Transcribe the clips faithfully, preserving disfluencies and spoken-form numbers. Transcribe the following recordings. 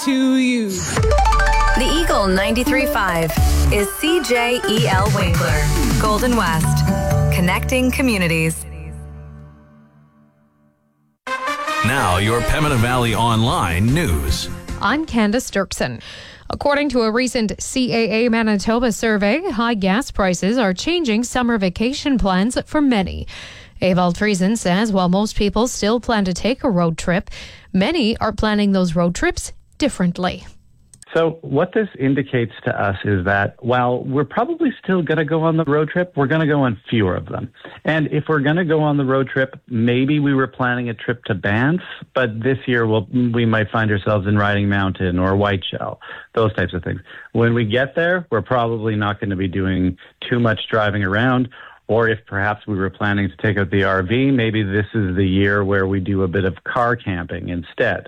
to you. The Eagle ninety-three point five is C J E L Winkler, Golden West, connecting communities. Now, your Pembina Valley Online news. I'm Candace Dirksen. According to a recent C A A Manitoba survey, high gas prices are changing summer vacation plans for many. Ewald Friesen says while most people still plan to take a road trip, many are planning those road trips differently. So what this indicates to us is that while we're probably still going to go on the road trip, we're going to go on fewer of them. And if we're going to go on the road trip, maybe we were planning a trip to Banff, but this year we'll, we might find ourselves in Riding Mountain or Whiteshell, those types of things. When we get there, we're probably not going to be doing too much driving around. Or if perhaps we were planning to take out the R V, maybe this is the year where we do a bit of car camping instead.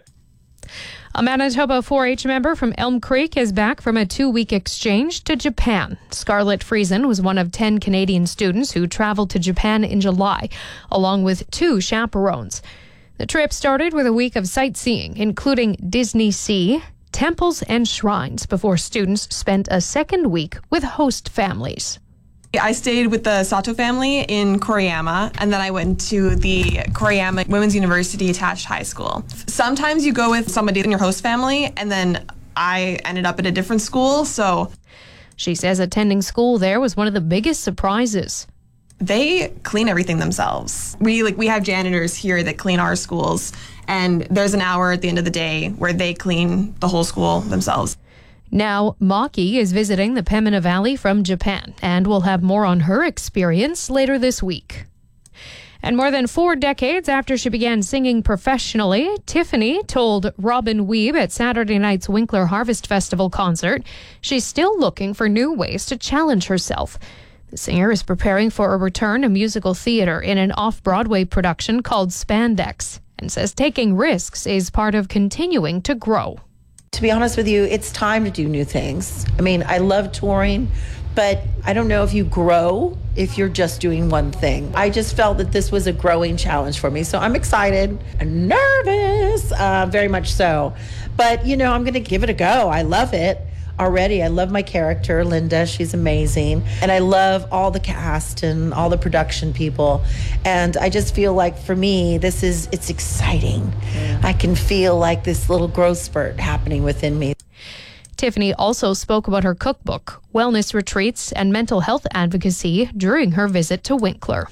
A Manitoba four H member from Elm Creek is back from a two-week exchange to Japan. Scarlett Friesen was one of ten Canadian students who traveled to Japan in July, along with two chaperones. The trip started with a week of sightseeing, including Disney Sea, temples, and shrines, before students spent a second week with host families. I stayed with the Sato family in Koriyama, and then I went to the Koriyama Women's University attached high school. Sometimes you go with somebody in your host family, and then I ended up at a different school, so... She says attending school there was one of the biggest surprises. They clean everything themselves. We like we have janitors here that clean our schools, and there's an hour at the end of the day where they clean the whole school themselves. Now, Maki is visiting the Pembina Valley from Japan, and we'll have more on her experience later this week. And more than four decades after she began singing professionally, Tiffany told Robin Weeb at Saturday night's Winkler Harvest Festival concert she's still looking for new ways to challenge herself. The singer is preparing for a return to musical theater in an off-Broadway production called Spandex, and says taking risks is part of continuing to grow. To be honest with you, it's time to do new things. I mean, I love touring, but I don't know if you grow if you're just doing one thing. I just felt that this was a growing challenge for me. So I'm excited and nervous, uh, very much so. But, you know, I'm going to give it a go. I love it already. I love my character, Linda. She's amazing. And I love all the cast and all the production people. And I just feel like for me, this is, it's exciting. Yeah. I can feel like this little growth spurt happening within me. Tiffany also spoke about her cookbook, wellness retreats, and mental health advocacy during her visit to Winkler.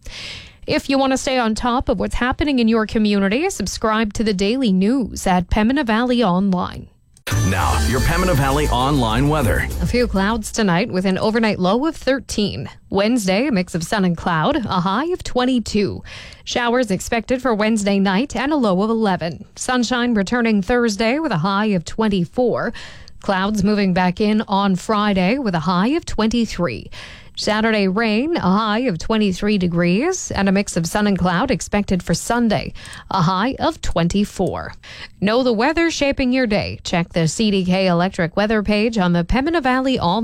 If you want to stay on top of what's happening in your community, subscribe to the daily news at Pembina Valley Online. Now, your Pembina Valley Online weather. A few clouds tonight with an overnight low of thirteen. Wednesday, a mix of sun and cloud, a high of twenty-two. Showers expected for Wednesday night and a low of eleven. Sunshine returning Thursday with a high of twenty-four. Clouds moving back in on Friday with a high of twenty-three. Saturday rain, a high of twenty-three degrees, and a mix of sun and cloud expected for Sunday, a high of twenty-four. Know the weather shaping your day. Check the C D K Electric weather page on the Pembina Valley All